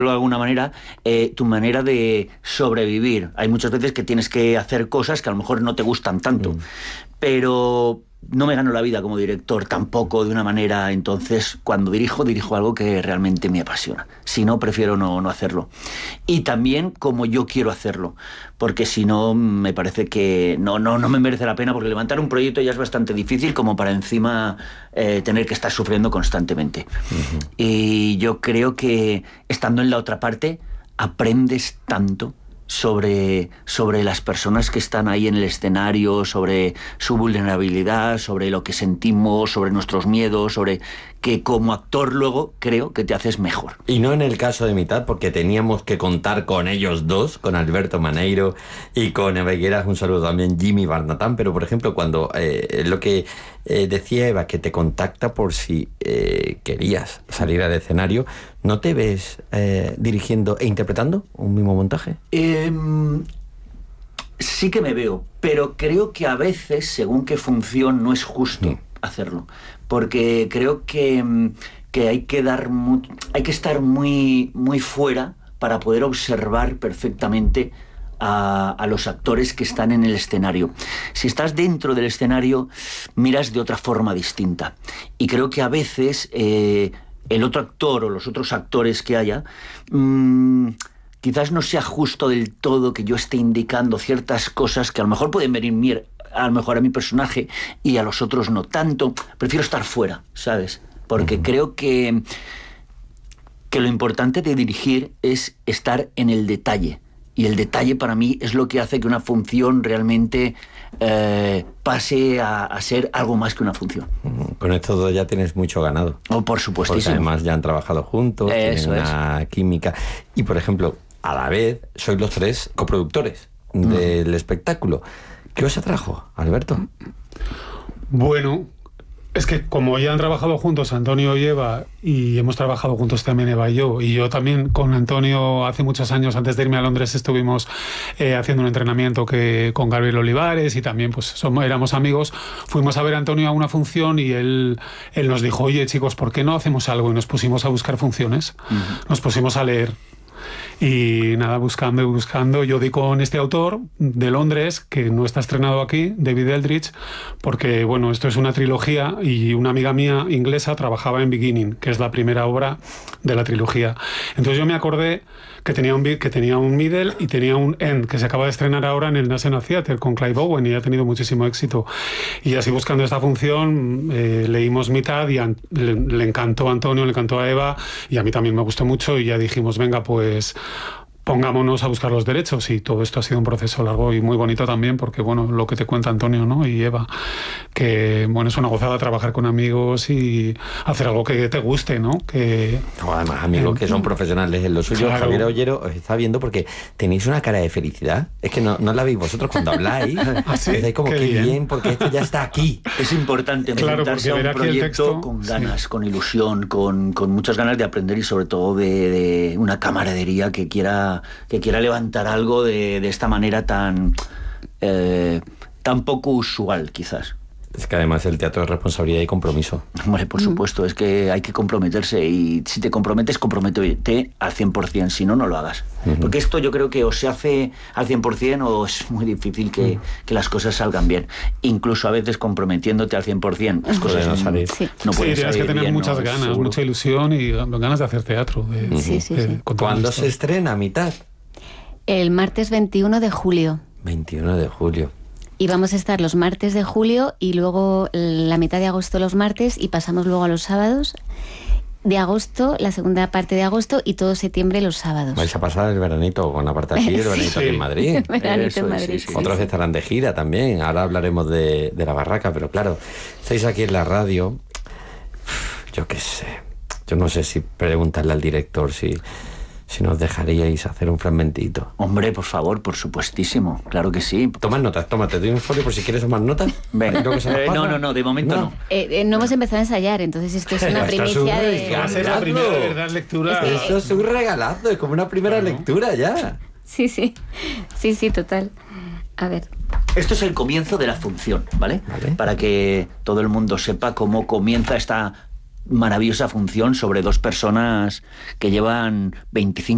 de alguna manera, tu manera de sobrevivir. Hay muchas veces que tienes que hacer cosas que a lo mejor no te gustan tanto, pero no me gano la vida como director tampoco de una manera. Entonces, cuando dirijo algo que realmente me apasiona. Si no, prefiero no hacerlo. Y también como yo quiero hacerlo, porque si no, me parece que no me merece la pena, porque levantar un proyecto ya es bastante difícil como para encima tener que estar sufriendo constantemente. Y yo creo que estando en la otra parte aprendes tanto sobre las personas que están ahí en el escenario, sobre su vulnerabilidad, sobre lo que sentimos, sobre nuestros miedos, sobre que como actor luego creo que te haces mejor. Y no en el caso de Mitad, porque teníamos que contar con ellos dos, con Alberto Maneiro y con Eva Higueras, un saludo también, Jimmy Barnatán, pero por ejemplo cuando lo que decía Eva, que te contacta por si querías salir al escenario, ¿no te ves dirigiendo e interpretando un mismo montaje? Sí que me veo, pero creo que a veces, según qué función, no es justo hacerlo, porque creo que hay que estar muy, muy fuera para poder observar perfectamente a los actores que están en el escenario. Si estás dentro del escenario, miras de otra forma distinta. Y creo que a veces el otro actor o los otros actores que haya, quizás no sea justo del todo que yo esté indicando ciertas cosas que a lo mejor pueden venir a lo mejor a mi personaje y a los otros no tanto. Prefiero estar fuera, ¿sabes? Porque creo que lo importante de dirigir es estar en el detalle. Y el detalle para mí es lo que hace que una función realmente pase a ser algo más que una función. Con estos dos ya tienes mucho ganado. Oh, por supuestísimo. Porque además ya han trabajado juntos, tienen una química. Y por ejemplo, a la vez, sois los tres coproductores del espectáculo. ¿Qué os atrajo, Alberto? Bueno, es que como ya han trabajado juntos Antonio y Eva, y hemos trabajado juntos también Eva y yo también con Antonio hace muchos años, antes de irme a Londres, estuvimos haciendo un entrenamiento con Gabriel Olivares, y también pues éramos amigos. Fuimos a ver a Antonio a una función y él nos dijo: oye chicos, ¿por qué no hacemos algo? Y nos pusimos a buscar funciones, nos pusimos a leer. Y nada, buscando, yo di con este autor de Londres, que no está estrenado aquí, David Eldridge, porque bueno, esto es una trilogía y una amiga mía inglesa trabajaba en Beginning, que es la primera obra de la trilogía. Entonces yo me acordé que tenía un middle y tenía un end, que se acaba de estrenar ahora en el National Theatre con Clive Owen, y ha tenido muchísimo éxito. Y así, buscando esta función, leímos Mitad y le encantó a Antonio, le encantó a Eva, y a mí también me gustó mucho, y ya dijimos, venga, pues pongámonos a buscar los derechos. Y todo esto ha sido un proceso largo y muy bonito también, porque bueno, lo que te cuenta Antonio, ¿no? Y Eva, que bueno, es una gozada trabajar con amigos y hacer algo que te guste, ¿no? Además, amigos que son profesionales en lo suyo. Claro. Javier Ollero os está viendo porque tenéis una cara de felicidad. Es que no la veis vosotros cuando habláis. ¿Sí? Estáis como, qué bien, porque esto ya está aquí. Es importante Claro, enfrentarse a un proyecto con ganas, con ilusión, con muchas ganas de aprender, y sobre todo de una camaradería que quiera levantar algo de esta manera tan poco usual, quizás. Es que además el teatro es responsabilidad y compromiso. Hombre, por supuesto, es que hay que comprometerse, y si te comprometes, comprométete al 100%, si no, no lo hagas. Porque esto yo creo que o se hace al 100% o es muy difícil que las cosas salgan bien. Incluso a veces comprometiéndote al 100%, las cosas no salir. Sí, no pueden tienes salir que tener bien, muchas ¿no? ganas, Seguro. mucha ilusión y ganas de hacer teatro. ¿Cuándo se estrena Mitad? El martes 21 de julio. 21 de julio. Y vamos a estar los martes de julio y luego la mitad de agosto los martes, y pasamos luego a los sábados de agosto, la segunda parte de agosto, y todo septiembre los sábados. Vais a pasar el veranito con la parte aquí, el veranito aquí en Madrid. El veranito Eso en es, Madrid. sí. Otros estarán de gira también. Ahora hablaremos de la barraca, pero claro, estáis aquí en la radio. Yo qué sé. Yo no sé si preguntarle al director si nos dejaríais hacer un fragmentito. Hombre, por favor, por supuestísimo, claro que sí. Tomad notas, te doy un folio por si quieres tomar notas. Venga. No, de momento no. No hemos empezado a ensayar, entonces esto es una Esto es primicia un de... regalo. Va a ser la primera de verdad lectura. Eso es un regalazo, es como una primera lectura ya. Sí, total. A ver. Esto es el comienzo de la función, ¿vale? Para que todo el mundo sepa cómo comienza esta maravillosa función sobre dos personas que llevan 25